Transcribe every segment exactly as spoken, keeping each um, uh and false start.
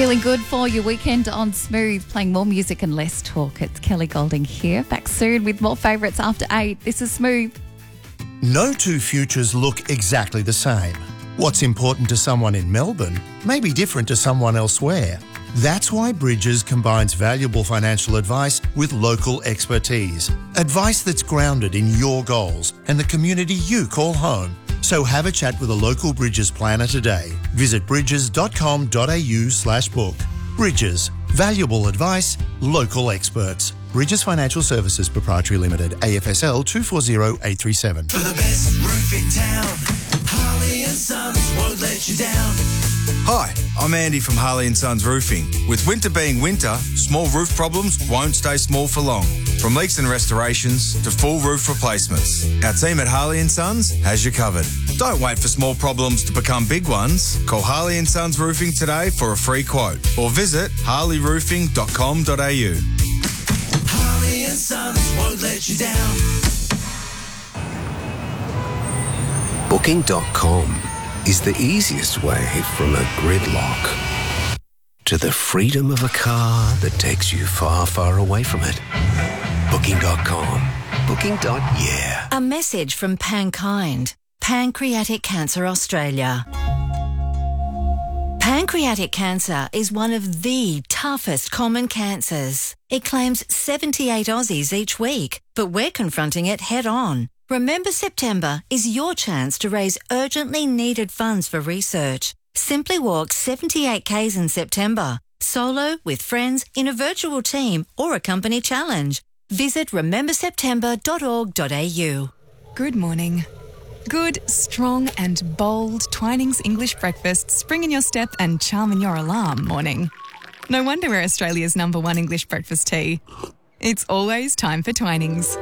Feeling good for your weekend on Smooth, playing more music and less talk. It's Kelly Golding here. Back soon with more favourites after eight. This is Smooth. No two futures look exactly the same. What's important to someone in Melbourne may be different to someone elsewhere. That's why Bridges combines valuable financial advice with local expertise. Advice that's grounded in your goals and the community you call home. So have a chat with a local Bridges planner today. Visit bridges.com.au slash book. Bridges. Valuable advice, local experts. Bridges Financial Services Proprietary Limited, A F S L two four zero eight three seven. For the best roof in town, Harley and Sons won't let you down. Hi, I'm Andy from Harley and Sons Roofing. With winter being winter, small roof problems won't stay small for long. From leaks and restorations to full roof replacements, our team at Harley and Sons has you covered. Don't wait for small problems to become big ones. Call Harley and Sons Roofing today for a free quote or visit harley roofing dot com dot a u. Harley and Sons won't let you down. Booking dot com is the easiest way from a gridlock to the freedom of a car that takes you far, far away from it. Booking dot com. Booking. Yeah. A message from Pankind, Pancreatic Cancer Australia. Pancreatic cancer is one of the toughest common cancers. It claims seventy-eight Aussies each week, but we're confronting it head on. Remember September is your chance to raise urgently needed funds for research. Simply walk seventy-eight kays in September, solo, with friends, in a virtual team or a company challenge. Visit remember september dot org dot a u. Good morning. Good, strong and bold Twinings English breakfast spring in your step and charm in your alarm morning. No wonder we're Australia's number one English breakfast tea. It's always time for Twinings.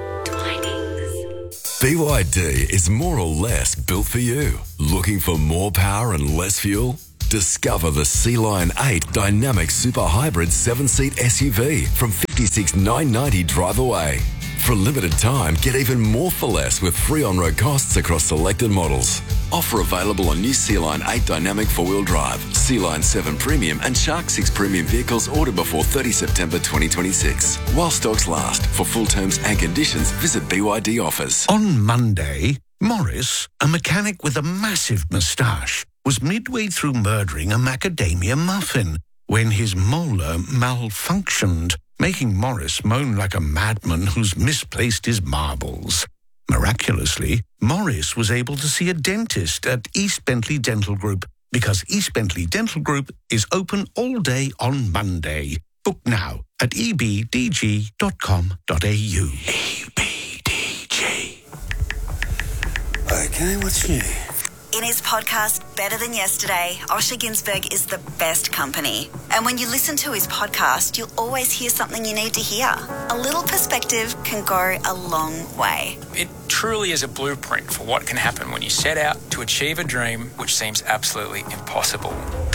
B Y D is more or less built for you. Looking for more power and less fuel? Discover the Sea Lion eight Dynamic Super Hybrid seven-seat S U V from fifty-six thousand nine hundred ninety dollars drive away. For a limited time, get even more for less with free on-road costs across selected models. Offer available on new Sea Lion eight Dynamic four-wheel drive, Sea Lion seven Premium and Shark six Premium vehicles ordered before thirtieth September twenty twenty-six. While stocks last. For full terms and conditions, visit B Y D offers. On Monday, Morris, a mechanic with a massive moustache, was midway through murdering a macadamia muffin when his molar malfunctioned, making Morris moan like a madman who's misplaced his marbles. Miraculously, Morris was able to see a dentist at East Bentley Dental Group because East Bentley Dental Group is open all day on Monday. Book now at e b d g dot com dot a u. E B D G. Okay, what's new? In his podcast, Better Than Yesterday, Osher Ginsberg is the best company. And when you listen to his podcast, you'll always hear something you need to hear. A little perspective can go a long way. It truly is a blueprint for what can happen when you set out to achieve a dream which seems absolutely impossible.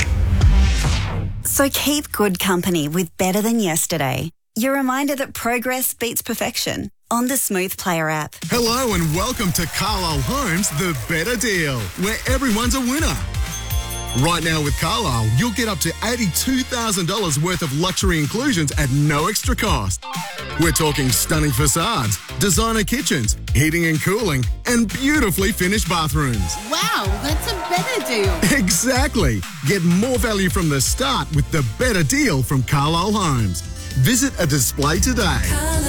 So keep good company with Better Than Yesterday. Your reminder that progress beats perfection on the Smooth Player app. Hello and welcome to Carlisle Homes, the better deal, where everyone's a winner. Right now with Carlisle, you'll get up to eighty-two thousand dollars worth of luxury inclusions at no extra cost. We're talking stunning facades, designer kitchens, heating and cooling, and beautifully finished bathrooms. Wow, that's a better deal. Exactly. Get more value from the start with the better deal from Carlisle Homes. Visit a display today.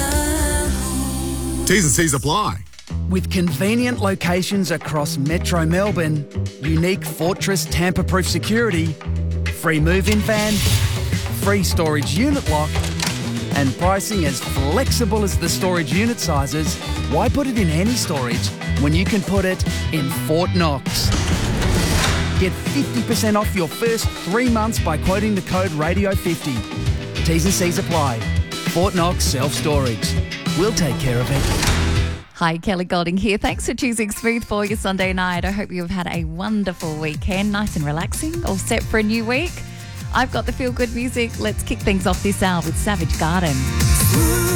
T's and C's apply. With convenient locations across Metro Melbourne, unique Fortress tamper-proof security, free move-in van, free storage unit lock, and pricing as flexible as the storage unit sizes, why put it in any storage when you can put it in Fort Knox? Get fifty percent off your first three months by quoting the code radio fifty. T's and C's apply. Fort Knox Self-Storage. We'll take care of it. Hi, Kelly Golding here. Thanks for choosing Smooth for your Sunday night. I hope you've had a wonderful weekend, nice and relaxing, all set for a new week. I've got the feel-good music. Let's kick things off this hour with Savage Garden.